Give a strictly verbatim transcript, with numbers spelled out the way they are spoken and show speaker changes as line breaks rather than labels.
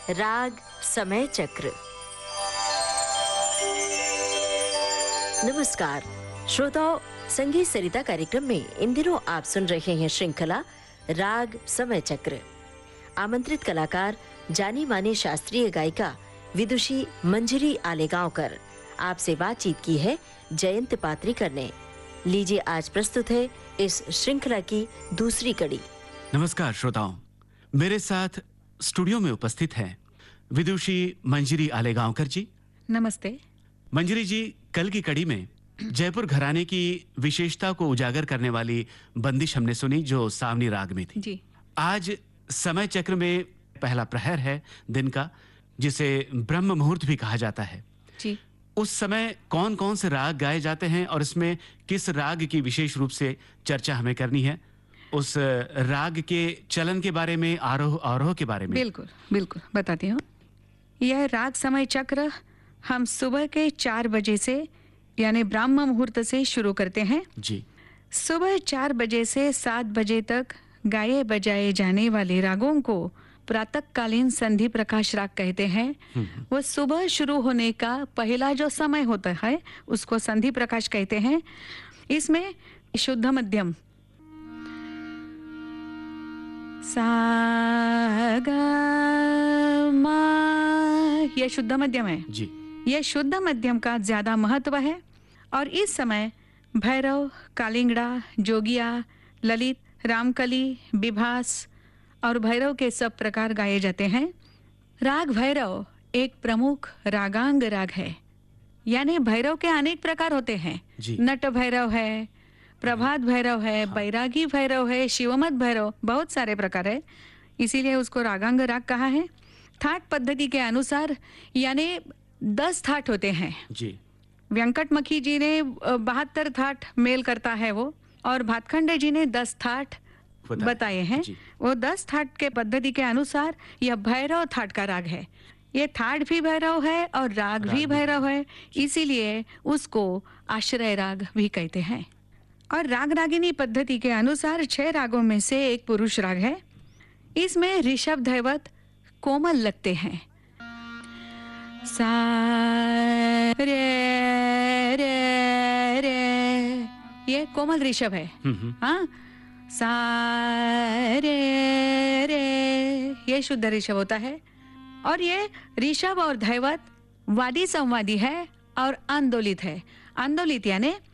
राग समय चक्र। नमस्कार श्रोताओं, संगीत सरिता कार्यक्रम में इन दिनों आप सुन रहे हैं श्रृंखला राग समय चक्र। आमंत्रित कलाकार जानी मानी शास्त्रीय गायिका विदुषी मंजरी आलेगांवकर आपसे बातचीत की है जयंत पात्रीकर ने। लीजिए आज प्रस्तुत है इस श्रृंखला की दूसरी कड़ी।
नमस्कार श्रोताओं, मेरे साथ स्टूडियो में उपस्थित हैं विदुषी मंजरी आलेगांवकर जी।
नमस्ते।
मंजरी जी, कल की कड़ी में जयपुर घराने की विशेषता को उजागर करने वाली बंदिश हमने सुनी जो सावनी राग में थी
जी।
आज समय चक्र में पहला प्रहर है दिन का, जिसे ब्रह्म मुहूर्त भी कहा जाता है
जी।
उस समय कौन कौन से राग गाए जाते हैं और इसमें किस राग की विशेष रूप से चर्चा हमें करनी है, उस राग के चलन के बारे में, आरोह अवरोह के बारे में।
बिल्कुल बिल्कुल बताती हूँ। यह राग समय चक्र हम सुबह के चार बजे से यानी ब्राह्म मुहूर्त से शुरू करते हैं
जी।
सुबह चार बजे से सात बजे तक गाए बजाए जाने वाले रागों को प्रातःकालीन संधि प्रकाश राग कहते हैं। वो सुबह शुरू होने का पहला जो समय होता है उसको संधि प्रकाश कहते हैं। इसमें शुद्ध मध्यम सा गा मा, यह शुद्ध मध्यम है
जी।
यह शुद्ध मध्यम का ज्यादा महत्व है और इस समय भैरव, कालिंगड़ा, जोगिया, ललित, रामकली, विभास और भैरव के सब प्रकार गाए जाते हैं। राग भैरव एक प्रमुख रागांग राग है, यानी भैरव के अनेक प्रकार होते हैं। नट भैरव है, प्रभात भैरव है, हाँ। बैरागी भैरव है, शिवमत भैरव, बहुत सारे प्रकार है, इसीलिए उसको रागांग राग कहा है। थाट पद्धति के अनुसार यानी दस थाट होते हैं
जी।
वेंकटमखी जी ने बहत्तर थाट मेल करता है वो, और भातखंडे जी ने दस थाट बताए हैं। वो दस थाट के पद्धति के अनुसार यह भैरव थाट का राग है। ये थाट भी भैरव है और राग, राग भी भैरव है, इसीलिए उसको आश्रय राग भी कहते हैं। और राग रागिनी पद्धति के अनुसार छह रागों में से एक पुरुष राग है। इसमें ऋषभ दैवत कोमल लगते हैं। सा रे रे रे, ये कोमल ऋषभ है। हाँ, सा रे रे, ये शुद्ध ऋषभ होता है। और ये ऋषभ और धैवत वादी संवादी है और आंदोलित है। आंदोलित यानी